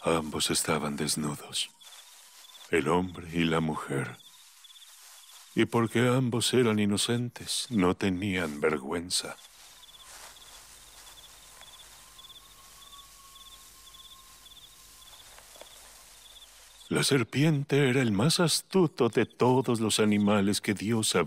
Ambos estaban desnudos, el hombre y la mujer. Y porque ambos eran inocentes, no tenían vergüenza. La serpiente era el más astuto de todos los animales que Dios había